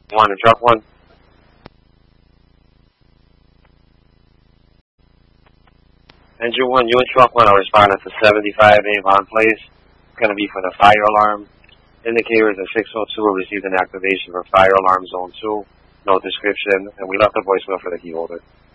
1 and truck 1. Engine 1, you and truck 1 are responding to 75 Avon Place. It's going to be for the fire alarm. Indicator is a 602. We received an activation for fire alarm zone 2. No description, and we left a voicemail for the key holder.